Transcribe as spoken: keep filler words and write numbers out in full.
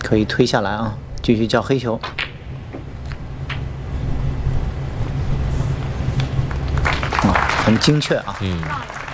可以推下来啊，继续叫黑球。啊，很精确啊。 嗯。